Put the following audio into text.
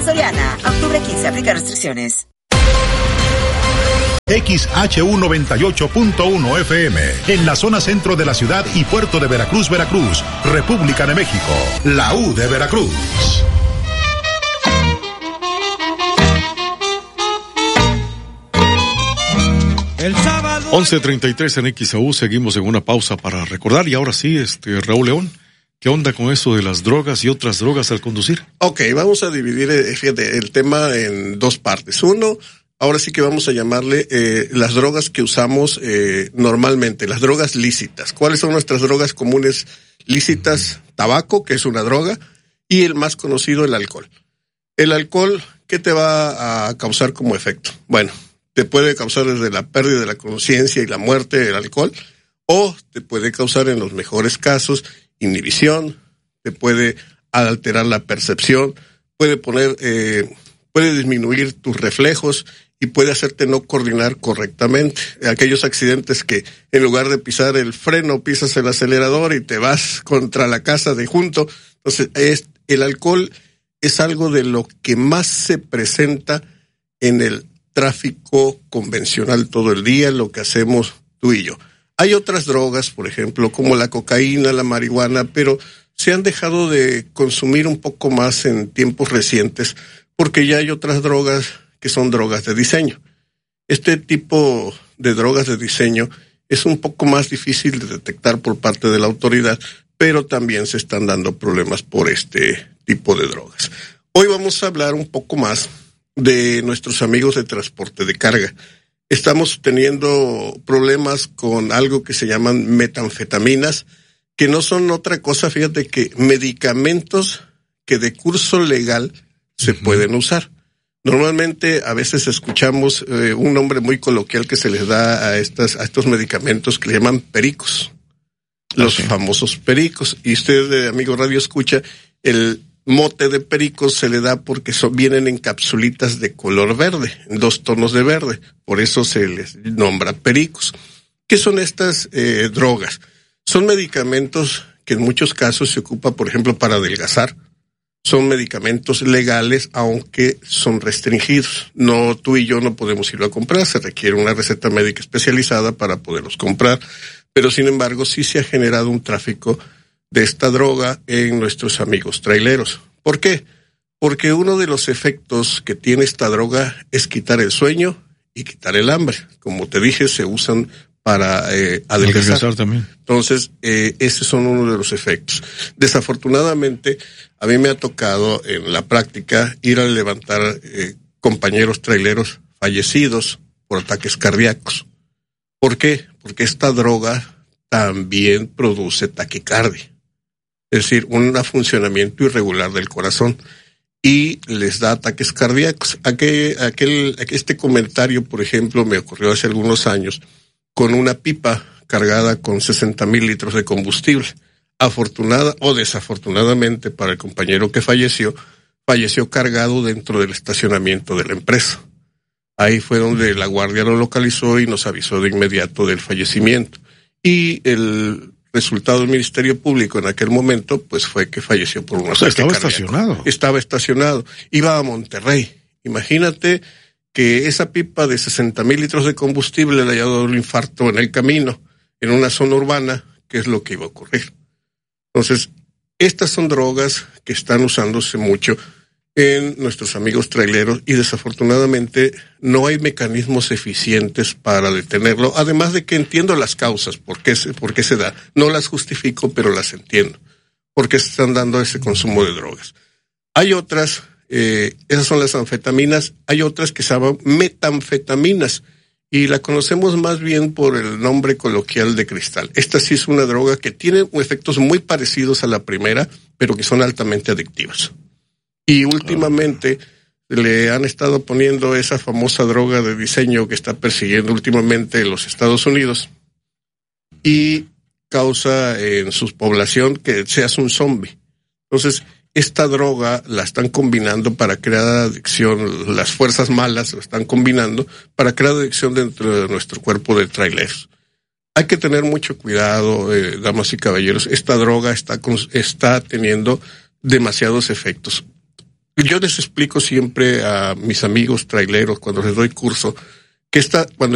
Farmacia Soriana. Octubre 15, aplica restricciones. XHU98.1 FM, en la zona centro de la ciudad y puerto de Veracruz, Veracruz, República de México, la U de Veracruz. El sábado 11:33 en XAU, seguimos en una pausa para recordar, y ahora sí, Raúl León, ¿qué onda con eso de las drogas y otras drogas al conducir? Ok, vamos a dividir, fíjate, el tema en dos partes. Uno, ahora sí que vamos a llamarle las drogas que usamos normalmente, las drogas lícitas. ¿Cuáles son nuestras drogas comunes lícitas? Tabaco, que es una droga, y el más conocido, el alcohol. El alcohol, ¿qué te va a causar como efecto? Bueno, te puede causar desde la pérdida de la conciencia y la muerte el alcohol, o te puede causar, en los mejores casos, inhibición, te puede alterar la percepción, puede disminuir tus reflejos y puede hacerte no coordinar correctamente. Aquellos accidentes que en lugar de pisar el freno, pisas el acelerador y te vas contra la casa de junto. Entonces, el alcohol es algo de lo que más se presenta en el tráfico convencional todo el día, lo que hacemos tú y yo. Hay otras drogas, por ejemplo, como la cocaína, la marihuana, pero se han dejado de consumir un poco más en tiempos recientes, porque ya hay otras drogas que son drogas de diseño. Este tipo de drogas de diseño es un poco más difícil de detectar por parte de la autoridad, pero también se están dando problemas por este tipo de drogas. Hoy vamos a hablar un poco más de nuestros amigos de transporte de carga. Estamos teniendo problemas con algo que se llaman metanfetaminas, que no son otra cosa, fíjate, que medicamentos que de curso legal se pueden usar. Normalmente a veces escuchamos un nombre muy coloquial que se les da a estos medicamentos que le llaman pericos, los famosos pericos. Y usted, amigo Radio Escucha, el mote de pericos se le da porque vienen en capsulitas de color verde, en 2 tonos de verde, por eso se les nombra pericos. ¿Qué son estas drogas? Son medicamentos que en muchos casos se ocupa, por ejemplo, para adelgazar. Son medicamentos legales, aunque son restringidos. No, tú y yo no podemos irlo a comprar, se requiere una receta médica especializada para poderlos comprar, pero sin embargo sí se ha generado un tráfico de esta droga en nuestros amigos traileros. ¿Por qué? Porque uno de los efectos que tiene esta droga es quitar el sueño y quitar el hambre. Como te dije, se usan para adelgazar también. Entonces, esos son uno de los efectos. Desafortunadamente, a mí me ha tocado en la práctica ir a levantar compañeros traileros fallecidos por ataques cardíacos. ¿Por qué? Porque esta droga también produce taquicardia. Es decir, un funcionamiento irregular del corazón, y les da ataques cardíacos. Este comentario, por ejemplo, me ocurrió hace algunos años con una pipa cargada con 60,000 litros de combustible. Afortunada o desafortunadamente para el compañero que falleció cargado dentro del estacionamiento de la empresa. Ahí fue donde la guardia lo localizó y nos avisó de inmediato del fallecimiento. Y el resultado del Ministerio Público en aquel momento, pues fue que falleció por una ataque cardíaco. Estaba estacionado. Iba a Monterrey. Imagínate que esa pipa de 60,000 litros de combustible le haya dado un infarto en el camino, en una zona urbana, que es lo que iba a ocurrir. Entonces, estas son drogas que están usándose mucho en nuestros amigos traileros y desafortunadamente no hay mecanismos eficientes para detenerlo, además de que entiendo las causas, por qué se da. No las justifico, pero las entiendo. ¿Por qué se están dando ese consumo de drogas? Hay otras, esas son las anfetaminas, hay otras que se llaman metanfetaminas y la conocemos más bien por el nombre coloquial de cristal. Esta sí es una droga que tiene efectos muy parecidos a la primera, pero que son altamente adictivas. Y últimamente le han estado poniendo esa famosa droga de diseño que está persiguiendo últimamente los Estados Unidos y causa en su población que seas un zombie. Entonces, esta droga la están combinando para crear adicción, las fuerzas malas la están combinando para crear adicción dentro de nuestro cuerpo de traileros. Hay que tener mucho cuidado, damas y caballeros. Esta droga está teniendo demasiados efectos. Yo les explico siempre a mis amigos traileros cuando les doy curso que cuando